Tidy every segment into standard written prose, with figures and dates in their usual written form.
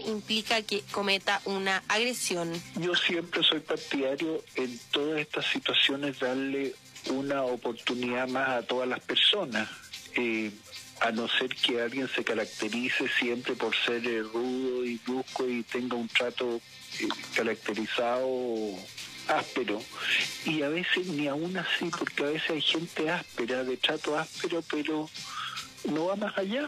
implica que cometa una agresión. Yo siempre soy partidario en todas estas situaciones darle una oportunidad más a todas las personas, a no ser que alguien se caracterice siempre por ser rudo y brusco y tenga un trato caracterizado áspero, y a veces ni aún así, porque a veces hay gente áspera, de trato áspero, pero no va más allá.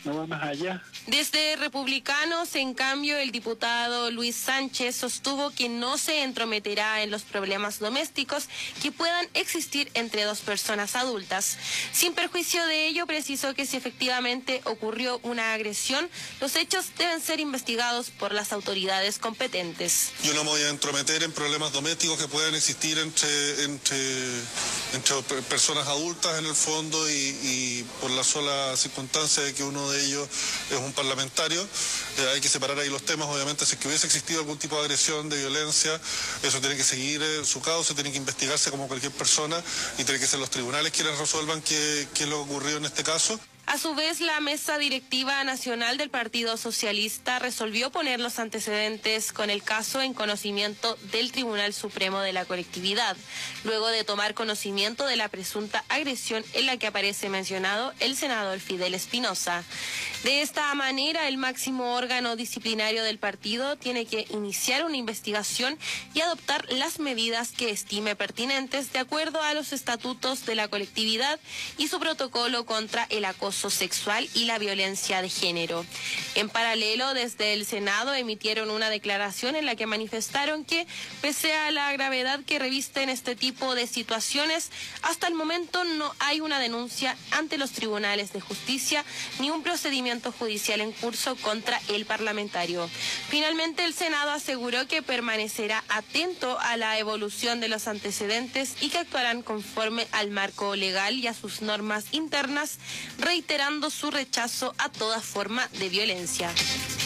Desde Republicanos, en cambio, el diputado Luis Sánchez sostuvo que no se entrometerá en los problemas domésticos que puedan existir entre dos personas adultas. Sin perjuicio de ello, precisó que si efectivamente ocurrió una agresión, los hechos deben ser investigados por las autoridades competentes. Yo no me voy a entrometer en problemas domésticos que puedan existir entre personas adultas en el fondo, y por la sola circunstancia de que uno de ellos es un parlamentario. Hay que separar ahí los temas. Obviamente, si es que hubiese existido algún tipo de agresión, de violencia, eso tiene que seguir su causa, tiene que investigarse como cualquier persona, y tiene que ser los tribunales quienes resuelvan qué es lo que ocurrió en este caso. A su vez, la Mesa Directiva Nacional del Partido Socialista resolvió poner los antecedentes con el caso en conocimiento del Tribunal Supremo de la Colectividad, luego de tomar conocimiento de la presunta agresión en la que aparece mencionado el senador Fidel Espinosa. De esta manera, el máximo órgano disciplinario del partido tiene que iniciar una investigación y adoptar las medidas que estime pertinentes de acuerdo a los estatutos de la colectividad y su protocolo contra el acoso sexual y la violencia de género. En paralelo, desde el Senado emitieron una declaración en la que manifestaron que, pese a la gravedad que revisten este tipo de situaciones, hasta el momento no hay una denuncia ante los tribunales de justicia ni un procedimiento judicial en curso contra el parlamentario. Finalmente, el Senado aseguró que permanecerá atento a la evolución de los antecedentes y que actuarán conforme al marco legal y a sus normas internas, reiterando su rechazo a toda forma de violencia.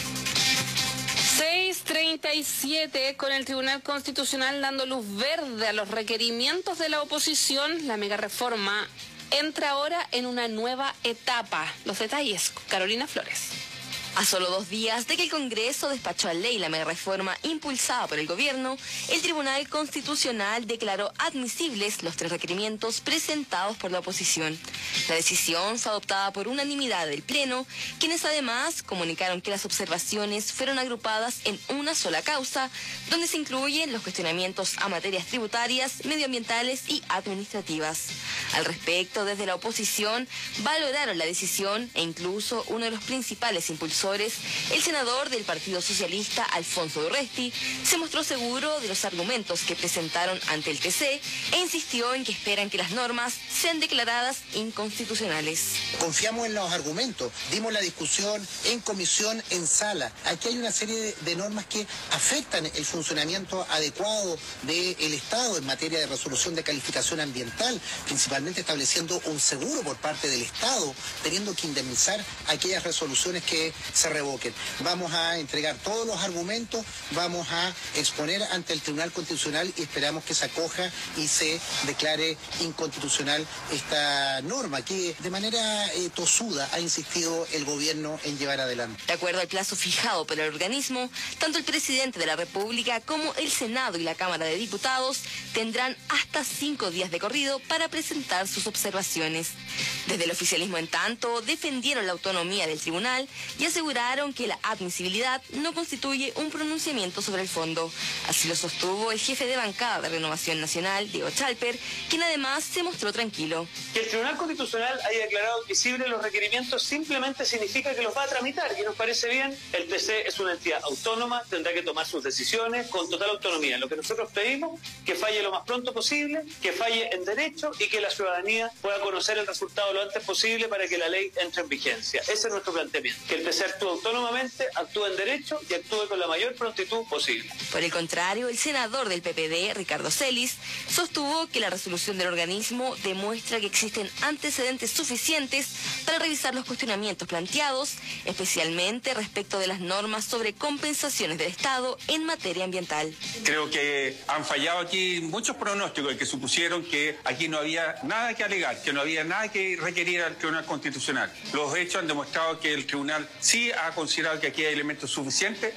6:37, con el Tribunal Constitucional dando luz verde a los requerimientos de la oposición, la megareforma entra ahora en una nueva etapa. Los detalles, Carolina Flores. A solo 2 días de que el Congreso despachó a ley la megareforma impulsada por el gobierno, el Tribunal Constitucional declaró admisibles los 3 requerimientos presentados por la oposición. La decisión fue adoptada por unanimidad del Pleno, quienes además comunicaron que las observaciones fueron agrupadas en una sola causa, donde se incluyen los cuestionamientos a materias tributarias, medioambientales y administrativas. Al respecto, desde la oposición valoraron la decisión e incluso uno de los principales impulsores, el senador del Partido Socialista, Alfonso Urresti, se mostró seguro de los argumentos que presentaron ante el TC e insistió en que esperan que las normas sean declaradas inconstitucionales. Confiamos en los argumentos, dimos la discusión en comisión, en sala. Aquí hay una serie de normas que afectan el funcionamiento adecuado del Estado en materia de resolución de calificación ambiental, principalmente estableciendo un seguro por parte del Estado, teniendo que indemnizar aquellas resoluciones que se revoquen. Vamos a entregar todos los argumentos, vamos a exponer ante el Tribunal Constitucional y esperamos que se acoja y se declare inconstitucional esta norma que de manera tosuda ha insistido el gobierno en llevar adelante. De acuerdo al plazo fijado por el organismo, tanto el presidente de la República como el Senado y la Cámara de Diputados tendrán hasta 5 días de corrido para presentar sus observaciones. Desde el oficialismo, en tanto, defendieron la autonomía del tribunal y aseguraron que la admisibilidad no constituye un pronunciamiento sobre el fondo. Así lo sostuvo el jefe de bancada de Renovación Nacional, Diego Chalper, quien además se mostró tranquilo. Que el Tribunal Constitucional haya declarado admisibles los requerimientos simplemente significa que los va a tramitar, y nos parece bien. El TC es una entidad autónoma, tendrá que tomar sus decisiones con total autonomía. Lo que nosotros pedimos, que falle lo más pronto posible, que falle en derecho y que la ciudadanía pueda conocer el resultado lo antes posible para que la ley entre en vigencia. Ese es nuestro planteamiento, que el TC actúe autónomamente, actúe en derecho y actúe con la mayor prontitud posible. Por el contrario, el senador del PPD, Ricardo Celis, sostuvo que la resolución del organismo demuestra que existen antecedentes suficientes para revisar los cuestionamientos planteados, especialmente respecto de las normas sobre compensaciones del Estado en materia ambiental. Creo que han fallado aquí muchos pronósticos que supusieron que aquí no había nada que alegar, que no había nada que requerir al Tribunal Constitucional. Los hechos han demostrado que el Tribunal sí ha considerado que aquí hay elementos suficientes